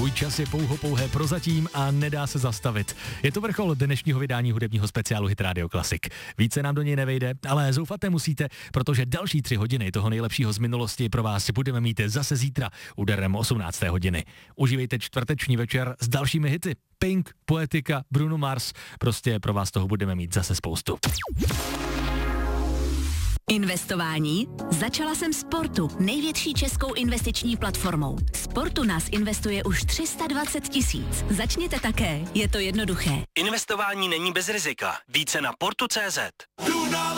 Tvůj čas je pouhé prozatím a nedá se zastavit. Je to vrchol dnešního vydání hudebního speciálu Hit Radio Classic. Více nám do něj nevejde, ale zoufat nemusíte, protože další 3 hodiny toho nejlepšího z minulosti pro vás budeme mít zase zítra úderem 18. hodiny. Užívejte čtvrteční večer s dalšími hity. Pink, Poetika, Bruno Mars, prostě pro vás toho budeme mít zase spoustu. Investování? Začala jsem Sportu, největší českou investiční platformou. Sportu nás investuje už 320 000. Začněte také, je to jednoduché. Investování není bez rizika. Více na portu.cz.